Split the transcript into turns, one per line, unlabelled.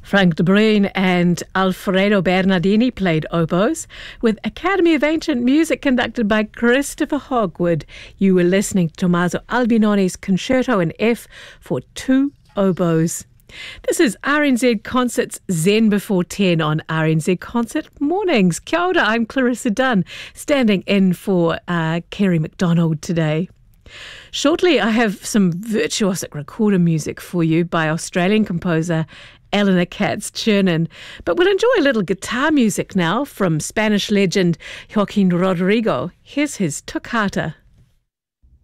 Frank de Bruin and Alfredo Bernardini played oboes, with Academy of Ancient Music conducted by Christopher Hogwood. You were listening to Tommaso Albinoni's Concerto in F for two oboes. This is RNZ Concert's Zen Before 10 on RNZ Concert Mornings. Kia ora, I'm Clarissa Dunn, standing in for Kerry McDonald today. Shortly, I have some virtuosic recorder music for you by Australian composer Eleanor Katz-Chernin. But we'll enjoy a little guitar music now from Spanish legend Joaquin Rodrigo. Here's his Toccata.